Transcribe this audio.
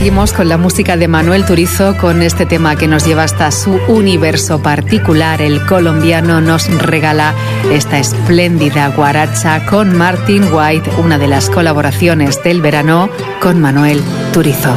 seguimos con la música de Manuel Turizo, con este tema que nos lleva hasta su universo particular. El colombiano nos regala esta espléndida guaracha con Martin White, una de las colaboraciones del verano con Manuel Turizo.